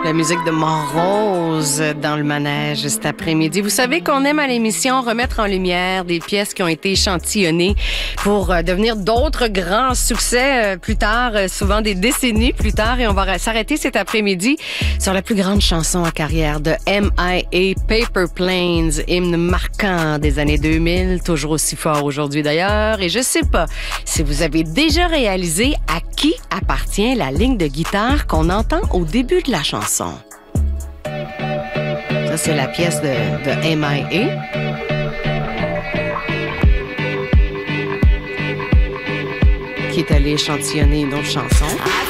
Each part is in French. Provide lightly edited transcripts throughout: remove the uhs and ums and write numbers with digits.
La musique de Morose dans le manège cet après-midi. Vous savez qu'on aime à l'émission remettre en lumière des pièces qui ont été échantillonnées pour devenir d'autres grands succès plus tard, souvent des décennies plus tard. Et on va s'arrêter cet après-midi sur la plus grande chanson en carrière de M.I.A. Paper Planes, hymne marquant des années 2000, toujours aussi fort aujourd'hui d'ailleurs. Et je sais pas si vous avez déjà réalisé à qui appartient la ligne de guitare qu'on entend au début de la chanson. Ça, c'est la pièce de M.I.A. qui est allée échantillonner une autre chanson.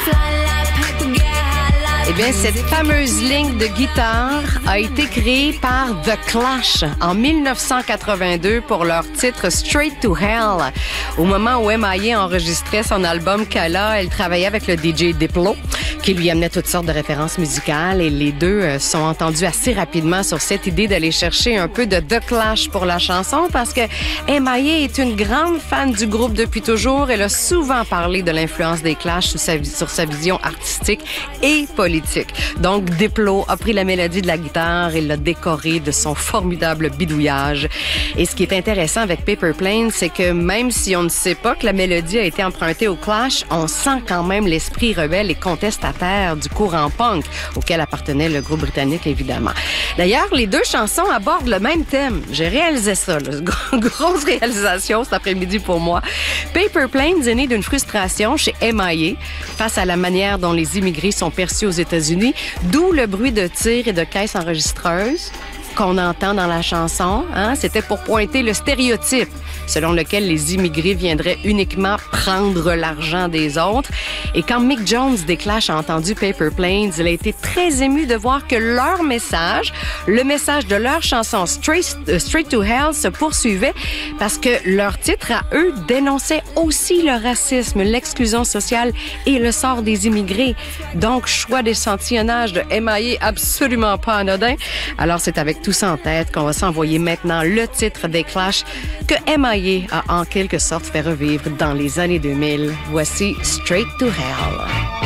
Eh bien, cette fameuse ligne de guitare a été créée par The Clash en 1982 pour leur titre Straight to Hell. Au moment où M.I.A. enregistrait son album Kala, elle travaillait avec le DJ Diplo, qui lui amenait toutes sortes de références musicales, et les deux sont entendus assez rapidement sur cette idée d'aller chercher un peu de The Clash pour la chanson, parce que M.I.A. est une grande fan du groupe depuis toujours. Elle a souvent parlé de l'influence des Clash sur sa vision artistique et politique. Donc, Diplo a pris la mélodie de la guitare et l'a décorée de son formidable bidouillage. Et ce qui est intéressant avec Paper Planes, c'est que même si on ne sait pas que la mélodie a été empruntée au Clash, on sent quand même l'esprit rebelle et contestataire du courant punk auquel appartenait le groupe britannique, évidemment. D'ailleurs, les deux chansons abordent le même thème. J'ai réalisé ça, là. Grosse réalisation cet après-midi pour moi. Paper Planes est né d'une frustration chez M.I.A. face à la manière dont les immigrés sont perçus aux États-Unis, d'où le bruit de tirs et de caisses enregistreuses qu'on entend dans la chanson. C'était pour pointer le stéréotype selon lequel les immigrés viendraient uniquement prendre l'argent des autres. Et quand Mick Jones des Clash a entendu Paper Planes, il a été très ému de voir que leur message, le message de leur chanson Straight to Hell, se poursuivait, parce que leur titre à eux dénonçait aussi le racisme, l'exclusion sociale et le sort des immigrés. Donc, choix d'échantillonnage de M.I.A. absolument pas anodin. Alors, c'est avec tout ça en tête qu'on va s'envoyer maintenant le titre des Clash que M.I.A. a en quelque sorte fait revivre dans les années 2000. Voici Straight to Hell.